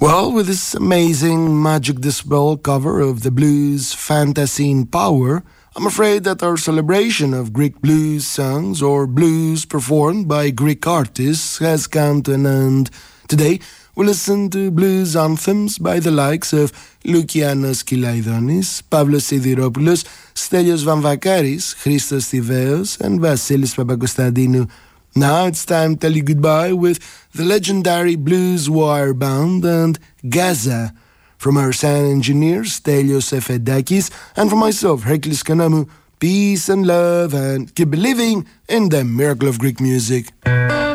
Well, with this amazing Magic Disbel cover of the blues Fantasy Power, I'm afraid that our celebration of Greek blues songs or blues performed by Greek artists has come to an end. Today, we'll listen to blues anthems by the likes of Lukianos Kylaidonis, Pavlos Sidiropoulos, Stelios Vamvakaris, Christos Tiveos, and Vasilis Papakostadinu. Now it's time to tell you goodbye with the legendary Blues Wire Band and Gaza. From our sound engineer, Stelios Efedakis, and from myself, Hercules Kanamu, peace and love, and keep believing in the miracle of Greek music.